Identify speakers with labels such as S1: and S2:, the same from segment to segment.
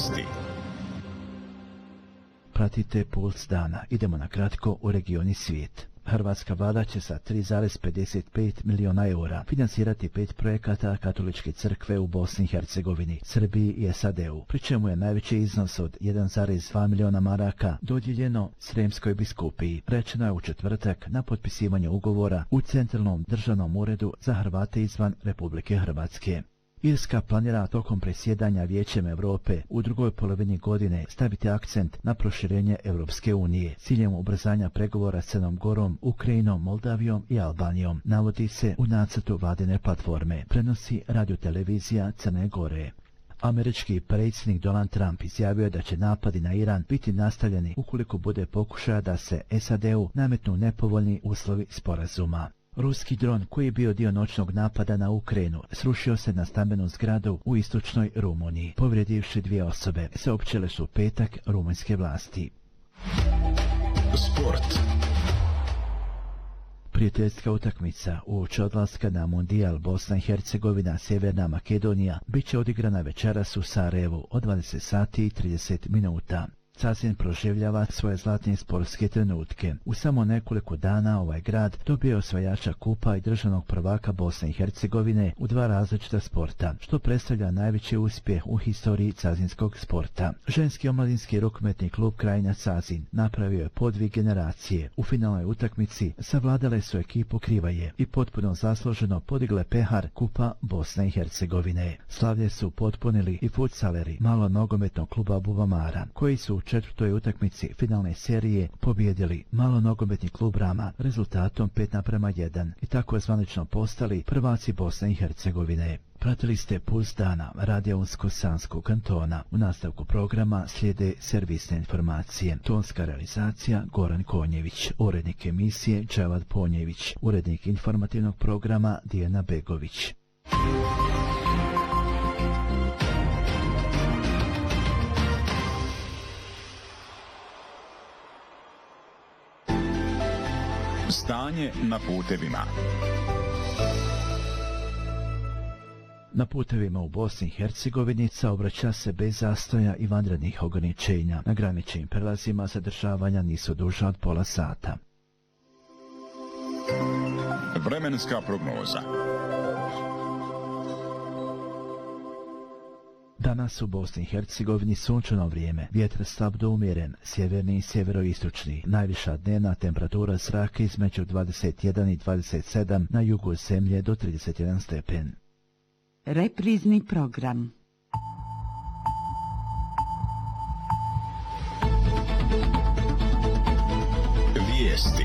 S1: Vijesti.
S2: Pratite Puls dana. Idemo na kratko u region i svijet. Hrvatska vlada će sa 3,55 miliona eura financirati 5 projekata Katoličke crkve u Bosni i Hercegovini, Srbiji i SAD-u, pri čemu je najveći iznos od 1,2 miliona maraka dodijeljeno Sremskoj biskupiji. Rečeno je u četvrtak na potpisivanju ugovora u Centralnom državnom uredu za Hrvate izvan Republike Hrvatske. Irska planira tokom predsjedanja Vijećem Europe u drugoj polovini godine staviti akcent na proširenje Europske unije s ciljem ubrzanja pregovora s Crnom Gorom, Ukrajinom, Moldavijom i Albanijom, navodi se u nacrtu vladine platforme, prenosi radiotelevizija Crne Gore. Američki predsjednik Donald Trump izjavio je da će napadi na Iran biti nastavljeni ukoliko bude pokušaja da se SAD-u nametnu nepovoljni uslovi sporazuma. Ruski dron koji je bio dio noćnog napada na Ukrajinu srušio se na stambenu zgradu u istočnoj Rumuniji, povrijedivši 2 osobe, saopćile su u petak rumunjske vlasti.
S1: Sport.
S2: Prijateljska utakmica uoči odlaska na Mundijal Bosna i Hercegovina Sjeverna Makedonija bit će odigrana večeras u Sarajevu od 20 sati i 30 minuta. Cazin proživljava svoje zlatne sportske trenutke. U samo nekoliko dana ovaj grad dobio je osvajača kupa i državnog prvaka Bosne i Hercegovine u 2 različita sporta, što predstavlja najveći uspjeh u historiji cazinskog sporta. Ženski omladinski rukometni klub Krajina Cazin napravio je podvig generacije. U finalnoj utakmici savladale su ekipu Krivaje i potpuno zasluženo podigle pehar kupa Bosne i Hercegovine. Slavlje su potpunili i futsaleri malo nogometnog kluba Bubamara, koji su u 4. utakmici finalne serije pobijedili malo nogometni klub Rama rezultatom 5:1 i tako zvanično postali prvaci Bosne i Hercegovine. Pratili ste Puls dana radija Unsko-Sanskog kantona. U nastavku programa slijede servisne informacije. Tonska realizacija Goran Konjević, urednik emisije Dževad Ponjević, urednik informativnog programa Dijana Begović.
S1: Stanje na putevima.
S2: Na putevima u Bosni i Hercegovini saobraća se bez zastoja i vanrednih ograničenja. Na graničnim prelazima zadržavanja nisu duža od pola sata.
S1: Vremenska prognoza.
S2: Danas u Bosni i Hercegovini sunčano vrijeme, vjetar slab do umjeren, sjeverni i sjeveroistočni. Najviša dnevna temperatura zraka između 21 i 27, na jugu zemlje do 31 stepen.
S3: Reprizni program.
S1: Vijesti.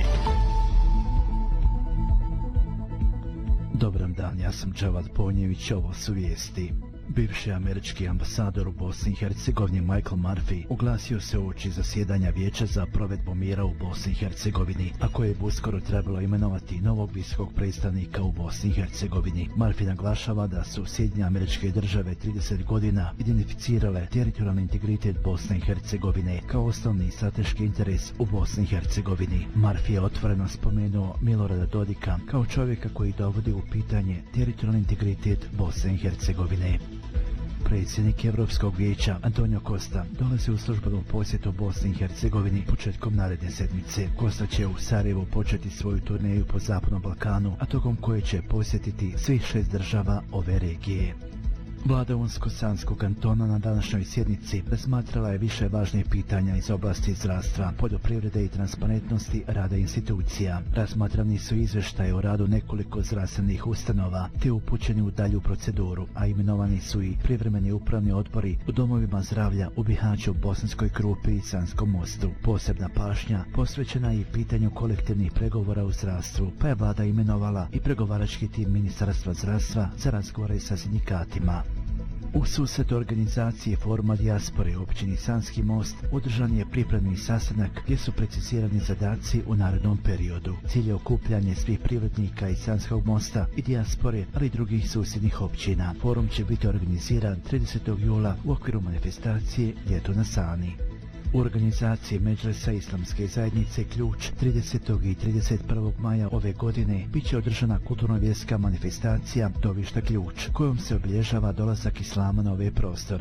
S2: Dobar dan, ja sam Dževad Ponjević, ovo su vijesti. Bivši američki ambasador u Bosni i Hercegovini Michael Murphy oglasio se uoči zasjedanja Vijeća za provedbu mira u Bosni i Hercegovini, a koje bi uskoro trebalo imenovati novog visokog predstavnika u Bosni i Hercegovini. Murphy naglašava da su Sjedinjene Američke Države 30 godina identificirale teritorijalni integritet Bosne i Hercegovine kao osnovni strateški interes u Bosni i Hercegovini. Murphy je otvoreno spomenuo Milorada Dodika kao čovjeka koji dovodi u pitanje teritorijalni integritet Bosne i Hercegovine. Predsjednik Europskog vijeća Antonio Costa dolazi u službenu posjetu Bosni i Hercegovini početkom naredne sedmice. Costa će u Sarajevu početi svoju turneju po Zapadnom Balkanu, a tokom koje će posjetiti svih 6 država ove regije. Vlada Unsko-Sanskog kantona na današnjoj sjednici razmatrala je više važnih pitanja iz oblasti zdravstva, poljoprivrede i transparentnosti rada institucija. Razmatrani su izvještaje o radu nekoliko zdravstvenih ustanova, te upućeni u dalju proceduru, a imenovani su i privremeni upravni odbori u domovima zdravlja u Bihaću, Bosanskoj Krupi i Canskom Mostu. Posebna pažnja posvećena je i pitanju kolektivnih pregovora u zdravstvu, pa je vlada imenovala i pregovarački tim Ministarstva zdravstva za razgovore sa sindikatima. U susretu organizacije Foruma dijaspore u općini Sanski Most održan je pripremni sastanak gdje su precizirani zadaci u narednom periodu. Cilj je okupljanje svih privrednika iz Sanskog Mosta i dijaspore, ali i drugih susjednih općina. Forum će biti organiziran 30. jula u okviru manifestacije Ljeto na Sani. U organizaciji Medžlesa Islamske zajednice Ključ 30. i 31. maja ove godine bit će održana kulturno-vjerska manifestacija Dovišta Ključ, kojom se obilježava dolazak islama na ove prostore.